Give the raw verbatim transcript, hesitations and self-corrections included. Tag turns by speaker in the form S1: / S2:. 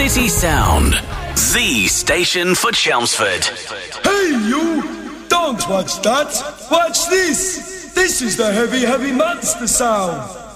S1: City Sound, the station for Chelmsford.
S2: Hey you! Don't watch that! Watch this! This is the Heavy Heavy Monster sound!